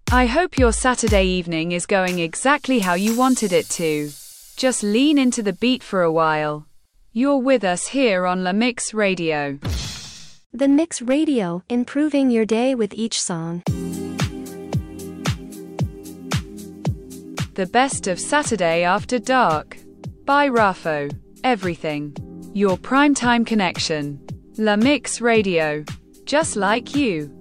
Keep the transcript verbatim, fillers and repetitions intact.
I hope your Saturday evening is going exactly how you wanted it to. Just lean into the beat for a while. You're with us here on La Mix Radio. The Mix Radio, improving your day with each song. The best of Saturday After Dark. By Rafo. Everything. Your primetime connection. La Mix Radio. Just like you.